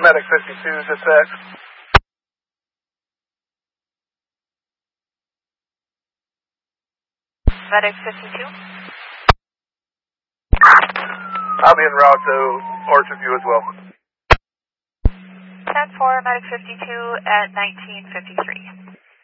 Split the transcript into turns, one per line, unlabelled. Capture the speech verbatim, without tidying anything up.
Medic fifty-two, is this X?
Medic fifty-two?
I'll be en route to Orchard View as well.
ten four, Medic fifty-two at nineteen fifty-three.